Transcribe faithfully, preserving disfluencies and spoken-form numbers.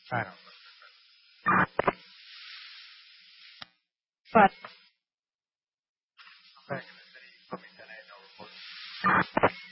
Claro. Vale. Para que me estoy comiendo en el nuevo.